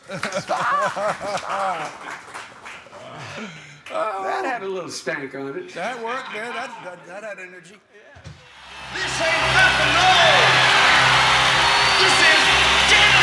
That had a little stank on it. That worked, man. That had energy. This ain't